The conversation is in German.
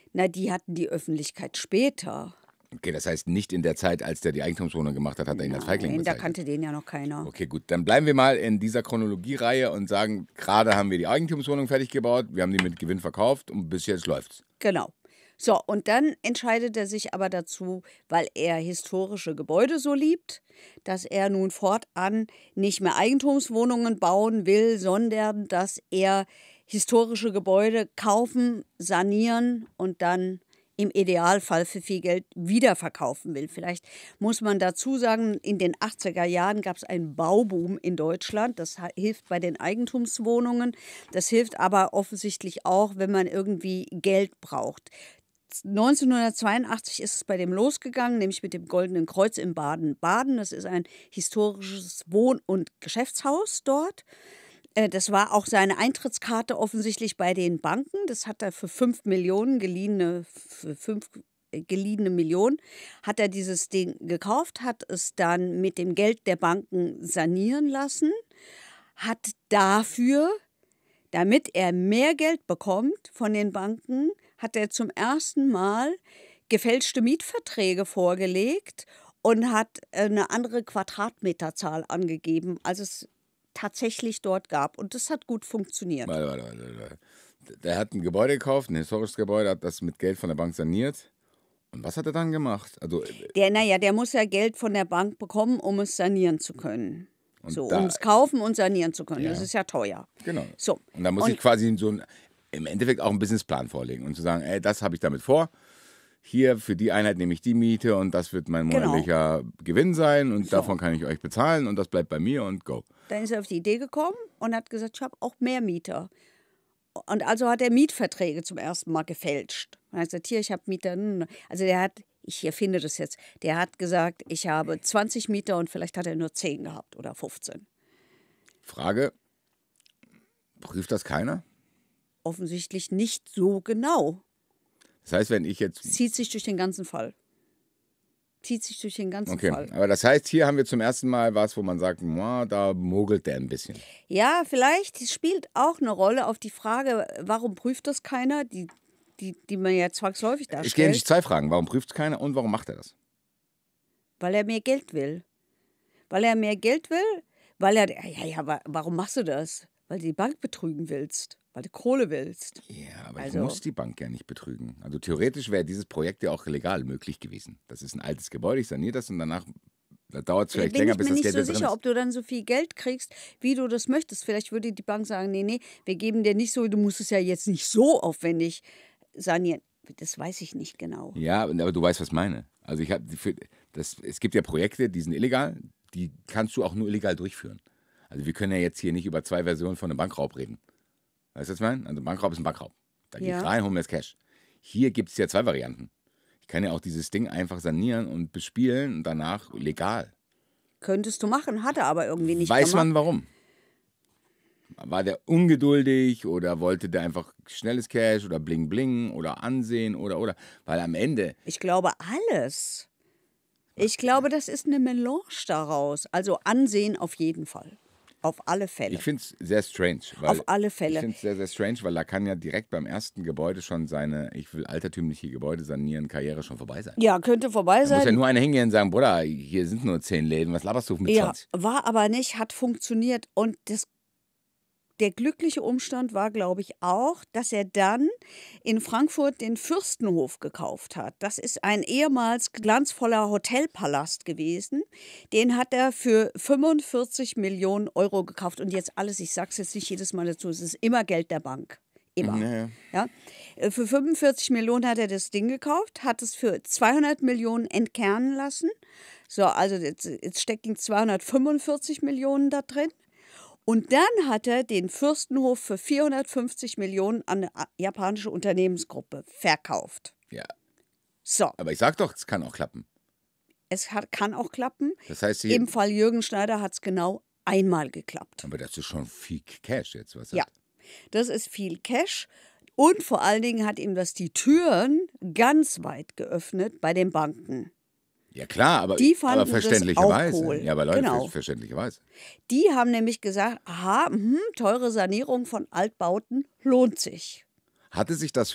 Na, die hatten die Öffentlichkeit später. Okay, das heißt nicht in der Zeit, als der die Eigentumswohnung gemacht hat, hat er ihn als Feigling Nein, da bezeichnet. kannte den ja noch keiner. Okay, gut. Dann bleiben wir mal in dieser Chronologiereihe und sagen, gerade haben wir die Eigentumswohnung fertig gebaut, wir haben die mit Gewinn verkauft und bis jetzt läuft's. Genau. So, und dann entscheidet er sich aber dazu, weil er historische Gebäude so liebt, dass er nun fortan nicht mehr Eigentumswohnungen bauen will, sondern dass er historische Gebäude kaufen, sanieren und dann im Idealfall für viel Geld wiederverkaufen will. Vielleicht muss man dazu sagen, in den 80er Jahren gab es einen Bauboom in Deutschland. Das hilft bei den Eigentumswohnungen. Das hilft aber offensichtlich auch, wenn man irgendwie Geld braucht. 1982 ist es bei dem losgegangen, nämlich mit dem Goldenen Kreuz in Baden-Baden. Das ist ein historisches Wohn- und Geschäftshaus dort. Das war auch seine Eintrittskarte offensichtlich bei den Banken. Das hat er für 5 Millionen, für 5 geliehene Millionen, hat er dieses Ding gekauft, hat es dann mit dem Geld der Banken sanieren lassen, hat dafür, damit er mehr Geld bekommt von den Banken, hat er zum ersten Mal gefälschte Mietverträge vorgelegt und hat eine andere Quadratmeterzahl angegeben, als es tatsächlich dort gab. Und das hat gut funktioniert. Warte. Der hat ein Gebäude gekauft, ein historisches Gebäude, hat das mit Geld von der Bank saniert. Und was hat er dann gemacht? Also, Der muss ja Geld von der Bank bekommen, um es sanieren zu können. So, da- um es kaufen und sanieren zu können. Ja. Das ist ja teuer. genau. So. Und da muss ich quasi im Endeffekt auch einen Businessplan vorlegen und zu sagen, ey, das habe ich damit vor. Hier für die Einheit nehme ich die Miete und das wird mein monatlicher Gewinn sein und davon kann ich euch bezahlen und das bleibt bei mir und go. Dann ist er auf die Idee gekommen und hat gesagt, ich habe auch mehr Mieter. Und also hat er Mietverträge zum ersten Mal gefälscht. Und er hat gesagt, hier, ich habe Mieter. Also ich erfinde das jetzt, der hat gesagt, ich habe 20 Mieter und vielleicht hat er nur 10 gehabt oder 15. Frage, prüft das keiner? Offensichtlich nicht so genau. Das heißt, wenn ich jetzt... Zieht sich durch den ganzen Fall. Okay, aber das heißt, hier haben wir zum ersten Mal was, wo man sagt, da mogelt der ein bisschen. Ja, vielleicht spielt auch eine Rolle auf die Frage, warum prüft das keiner, die man ja zwangsläufig darstellt. Ich gehe nicht 2 Fragen. Warum prüft es keiner und warum macht er das? Weil er mehr Geld will. Warum machst du das? Weil du die Bank betrügen willst. Weil du Kohle willst. Ja, aber ich muss die Bank ja nicht betrügen. Also theoretisch wäre dieses Projekt ja auch legal möglich gewesen. Das ist ein altes Gebäude, ich saniere das und danach dauert es vielleicht länger, bis das Geld Ich bin mir nicht so drin sicher, ist. ob du dann so viel Geld kriegst, wie du das möchtest. Vielleicht würde die Bank sagen, nee, wir geben dir nicht so, du musst es ja jetzt nicht so aufwendig sanieren. Das weiß ich nicht genau. Ja, aber du weißt, was ich meine. Also es gibt ja Projekte, die sind illegal, die kannst du auch nur illegal durchführen. Also wir können ja jetzt hier nicht über 2 Versionen von einem Bankraub reden. Weißt du, was ich meine? Also Bankraub ist ein Bankraub. Da gehe ich rein, hole mir das Cash. Hier gibt es ja 2 Varianten. Ich kann ja auch dieses Ding einfach sanieren und bespielen und danach legal. Könntest du machen, hat er aber irgendwie nicht Weiß gemacht. man warum? War der ungeduldig oder wollte der einfach schnelles Cash oder Bling Bling oder Ansehen oder? Weil am Ende... Ich glaube alles. Ich glaube, das ist eine Melange daraus. Also Ansehen auf jeden Fall. Auf alle Fälle. Ich finde es sehr strange. Auf alle Fälle. Ich finde es sehr, sehr strange, weil da kann ja direkt beim ersten Gebäude schon seine, ich will altertümliche Gebäude sanieren, Karriere schon vorbei sein. Ja, könnte vorbei Da sein. muss ja nur einer hingehen und sagen, Bruder, hier sind nur 10 Läden, was laberst du mit 20? Ja, war aber nicht, hat funktioniert. Und der glückliche Umstand war, glaube ich, auch, dass er dann in Frankfurt den Fürstenhof gekauft hat. Das ist ein ehemals glanzvoller Hotelpalast gewesen. Den hat er für 45 Millionen Euro gekauft. Und jetzt alles, ich sage es jetzt nicht jedes Mal dazu, es ist immer Geld der Bank. Immer. Ja. Für 45 Millionen hat er das Ding gekauft, hat es für 200 Millionen entkernen lassen. So, also jetzt stecken 245 Millionen da drin. Und dann hat er den Fürstenhof für 450 Millionen an eine japanische Unternehmensgruppe verkauft. Ja. So. Aber ich sag doch, es kann auch klappen. Kann auch klappen. Das heißt, im Fall Jürgen Schneider hat es genau einmal geklappt. Aber das ist schon viel Cash jetzt, was Ja, das ist viel Cash. Und vor allen Dingen hat ihm das die Türen ganz weit geöffnet bei den Banken. Ja klar, aber verständlicherweise. Cool. Ja, aber Leute, genau. Verständlicherweise. Die haben nämlich gesagt, teure Sanierung von Altbauten lohnt sich. Hatte sich das